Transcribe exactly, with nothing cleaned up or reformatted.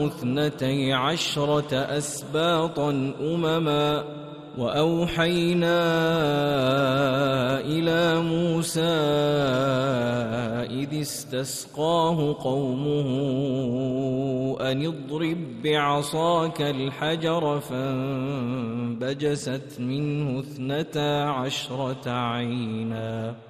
اثنتي عشرة أسباطا أمما وأوحينا إلى موسى إذ استسقاه قومه أن اضرب بعصاك الحجر فانبجست منه اثنتا عشرة عينا